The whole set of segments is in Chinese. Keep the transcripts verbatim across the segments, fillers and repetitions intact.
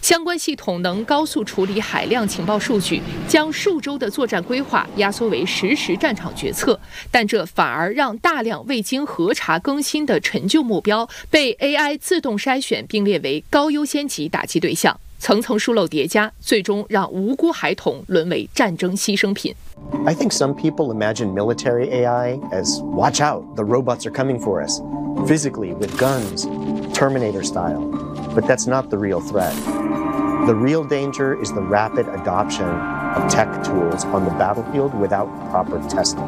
相关系统能高速处理海量情报数据，将数周的作战规划压缩为实时战场决策，但这反而让大量未经核查更新的陈旧目标被 A I 自动筛选并列为高优先级打击对象，层层疏漏叠加，最终让无辜孩童沦为战争牺牲品。 I think some people imagine military A I as, watch out, the robots are coming for us, physically with guns, Terminator style. But that's not the real threat. The real danger is the rapid adoption of tech tools on the battlefield without proper testing.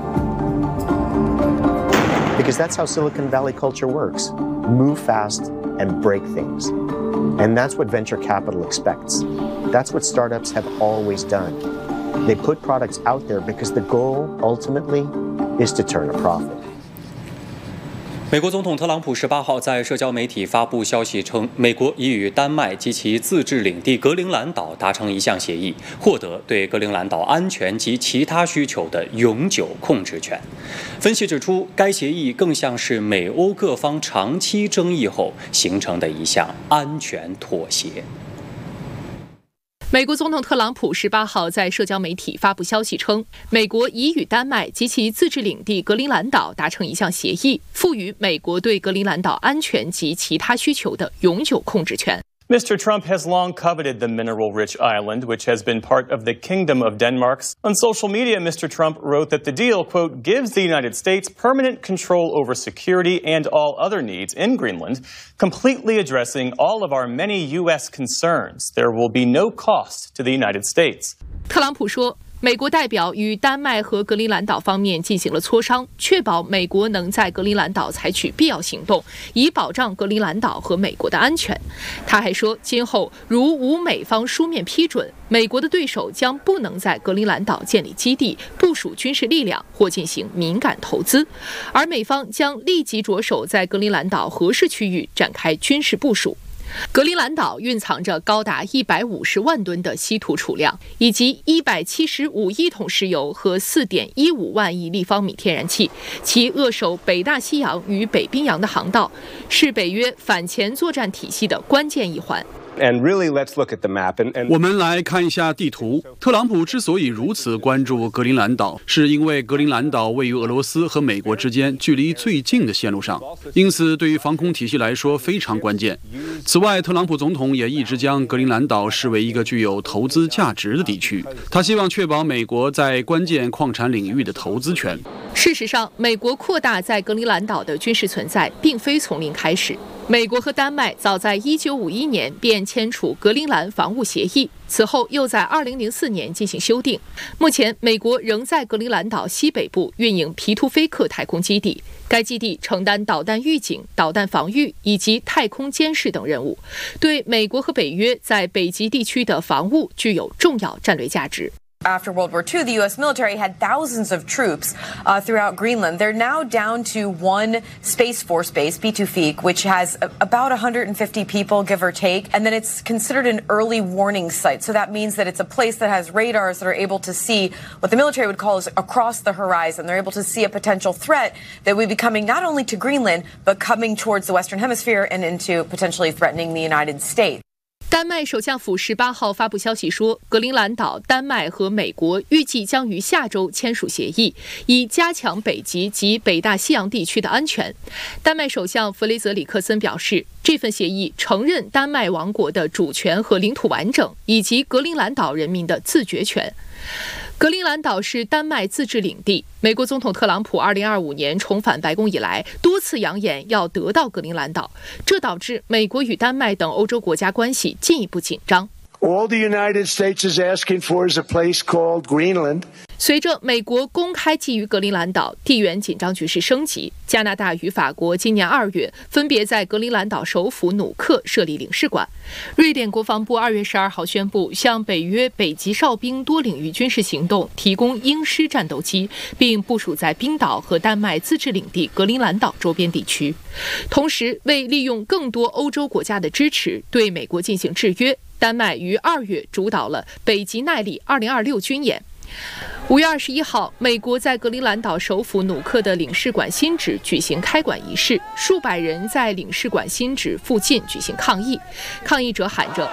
Because that's how Silicon Valley culture works. Move fast and break things. And that's what venture capital expects. That's what startups have always done. They put products out there because the goal, ultimately, is to turn a profit. 美国总统特朗普十八号在社交媒体发布消息称，美国已与丹麦及其自治领地格陵兰岛达成一项协议，获得对格陵兰岛安全及其他需求的永久控制权。分析指出，该协议更像是美欧各方长期争议后形成的一项安全妥协。 美国总统特朗普十八号在社交媒体发布消息称，美国已与丹麦及其自治领地格陵兰岛达成一项协议，赋予美国对格陵兰岛安全及其他需求的永久控制权。 Mister Trump has long coveted the mineral-rich island, which has been part of the Kingdom of Denmark. On social media, Mister Trump wrote that the deal, quote, gives the United States permanent control over security and all other needs in Greenland, completely addressing all of our many U S concerns. There will be no cost to the United States. 特朗普说，美国代表与丹麦和格陵兰岛方面进行了磋商，确保美国能在格陵兰岛采取必要行动，以保障格陵兰岛和美国的安全。他还说，今后如无美方书面批准，美国的对手将不能在格陵兰岛建立基地、部署军事力量或进行敏感投资，而美方将立即着手在格陵兰岛合适区域展开军事部署。格陵兰岛蕴藏着高达一百五十万吨的稀土储量，以及一百七十五亿桶石油和 四点一五万亿立方米天然气，其扼守北大西洋与北冰洋的航道，是北约反潜作战体系的关键一环。 And really, let's look at the map. And, and... 我们来看一下地图。特朗普之所以如此关注格陵兰岛，是因为格陵兰岛位于俄罗斯和美国之间距离最近的线路上，因此对于防空体系来说非常关键。此外，特朗普总统也一直将格陵兰岛视为一个具有投资价值的地区，他希望确保美国在关键矿产领域的投资权。 事实上，美国扩大在格陵兰岛的军事存在，并非从零开始。美国和丹麦早在一九五一年便签署格陵兰防务协议，此后又在二零零四年进行修订。目前，美国仍在格陵兰岛西北部运营皮图菲克太空基地，该基地承担导弹预警、导弹防御以及太空监视等任务，对美国和北约在北极地区的防务具有重要战略价值。 After World War Two, the U S military had thousands of troops uh, throughout Greenland. They're now down to one Space Force base, Pitufik, which has a, about one hundred fifty people, give or take. And then it's considered an early warning site. So that means that it's a place that has radars that are able to see what the military would call is across the horizon. They're able to see a potential threat that would be coming not only to Greenland, but coming towards the Western Hemisphere and into potentially threatening the United States. 丹麦首相府十八号发布消息说，格陵兰岛、丹麦和美国预计将于下周签署协议，以加强北极及北大西洋地区的安全。丹麦首相弗雷泽里克森表示，这份协议承认丹麦王国的主权和领土完整，以及格陵兰岛人民的自决权。格陵兰岛是丹麦自治领地。美国总统特朗普二零二五年重返白宫以来，多次扬言要得到格陵兰岛，这导致美国与丹麦等欧洲国家关系进一步紧张。 All the United States is asking for is a place called Greenland. 随着美国公开觊觎格陵兰岛，地缘紧张局势升级。加拿大与法国今年二月分别在格陵兰岛首府努克设立领事馆。瑞典国防部二月十二号宣布，向北约北极哨兵多领域军事行动提供鹰狮战斗机，并部署在冰岛和丹麦自治领地格陵兰岛周边地区。同时，为利用更多欧洲国家的支持，对美国进行制约，丹麦于二月主导了北极耐力二零二六军演。五月二十一号，美国在格陵兰岛首府努克的领事馆新址举行开馆仪式，数百人在领事馆新址附近举行抗议。抗议者喊着